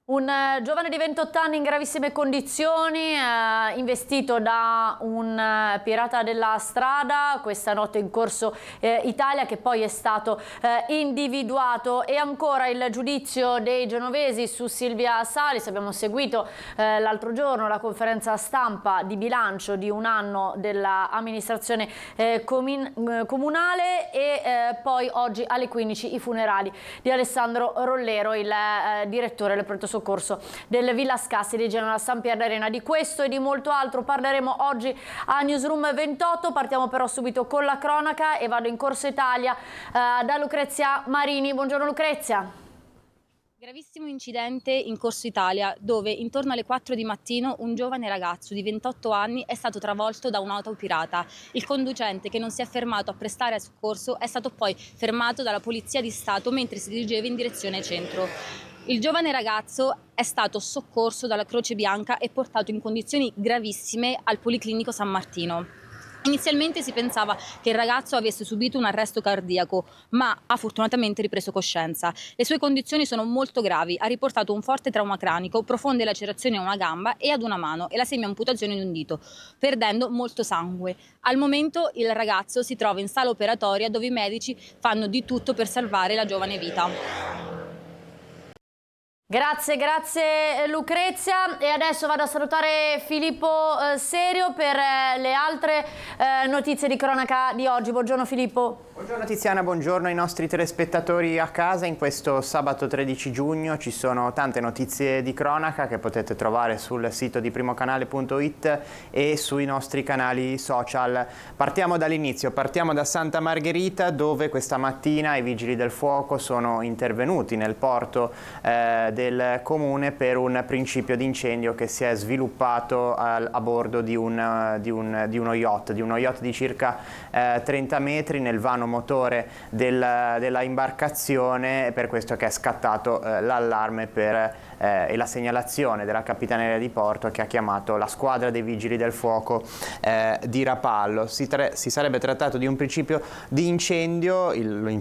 Un giovane di 28 anni in gravissime condizioni, investito da un pirata della strada questa notte in Corso Italia, che poi è stato individuato. E ancora il giudizio dei genovesi su Silvia Salis. Abbiamo seguito l'altro giorno la conferenza stampa di bilancio di un anno dell'amministrazione comunale e poi oggi alle 15 i funerali di Alessandro Rollero, il direttore del pronto soccorso del Villa Scassi di Genova San Pier d'Arena. Di questo e di molto altro parleremo oggi a Newsroom 28. Partiamo però subito con la cronaca e vado in Corso Italia da Lucrezia Marini. Buongiorno Lucrezia. Gravissimo incidente in Corso Italia, dove intorno alle 4 di mattino un giovane ragazzo di 28 anni è stato travolto da un'auto pirata. Il conducente, che non si è fermato a prestare soccorso, è stato poi fermato dalla Polizia di Stato mentre si dirigeva in direzione centro. Il giovane ragazzo è stato soccorso dalla Croce Bianca e portato in condizioni gravissime al Policlinico San Martino. Inizialmente si pensava che il ragazzo avesse subito un arresto cardiaco, ma ha fortunatamente ripreso coscienza. Le sue condizioni sono molto gravi, ha riportato un forte trauma cranico, profonde lacerazioni a una gamba e ad una mano e la semiamputazione di un dito, perdendo molto sangue. Al momento il ragazzo si trova in sala operatoria dove i medici fanno di tutto per salvare la giovane vita. Grazie Lucrezia, e adesso vado a salutare Filippo Serio per le altre notizie di cronaca di oggi. Buongiorno Filippo. Buongiorno Tiziana, buongiorno ai nostri telespettatori a casa. In questo sabato 13 giugno ci sono tante notizie di cronaca che potete trovare sul sito di primocanale.it e sui nostri canali social. Partiamo dall'inizio, partiamo da Santa Margherita, dove questa mattina i vigili del fuoco sono intervenuti nel porto del comune per un principio di incendio che si è sviluppato a bordo di uno yacht di circa 30 metri nel vano motore della imbarcazione, per questo che è scattato l'allarme e la segnalazione della Capitaneria di Porto, che ha chiamato la squadra dei vigili del fuoco di Rapallo. Si sarebbe trattato di un principio di incendio,